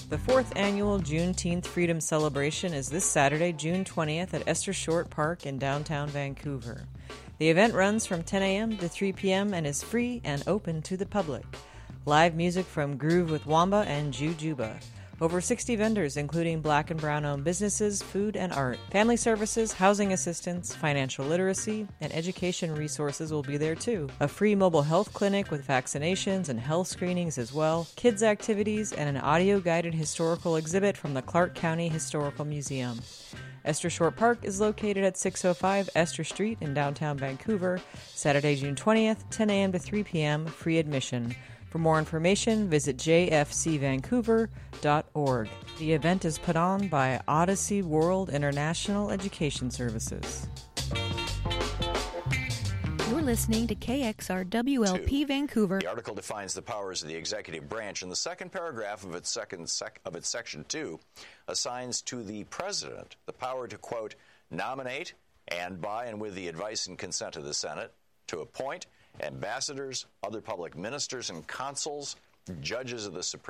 The 4th annual Juneteenth Freedom Celebration is this Saturday, June 20th at Esther Short Park in downtown Vancouver. The event runs from 10 a.m. to 3 p.m. and is free and open to the public. Live music from Groove with Wamba and Jujuba. Over 60 vendors, including Black and Brown-owned businesses, food and art. Family services, housing assistance, financial literacy, and education resources will be there too. A free mobile health clinic with vaccinations and health screenings as well. Kids activities, and an audio-guided historical exhibit from the Clark County Historical Museum. Esther Short Park is located at 605 Esther Street in downtown Vancouver. Saturday, June 20th, 10 a.m. to 3 p.m., free admission. For more information, visit jfcvancouver.org. The event is put on by Odyssey World International Education Services. You're listening to KXRWLP Vancouver. The article defines the powers of the executive branch, and the second paragraph of its section 2 assigns to the president the power to, quote, nominate and by and with the advice and consent of the Senate, to appoint ambassadors, other public ministers and consuls, judges of the Supreme